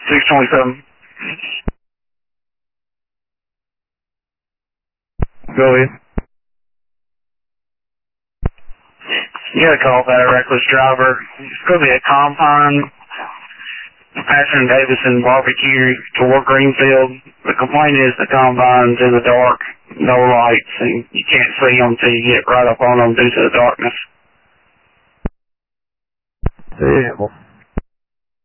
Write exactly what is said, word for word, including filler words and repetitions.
six twenty-seven. Go ahead. You got a call about a reckless driver. It's going to be a compound passing Davison barbecue toward Greenfield. The complaint is the combine's in the dark, no lights, and you can't see them until you get right up on them due to the darkness. Vehicle.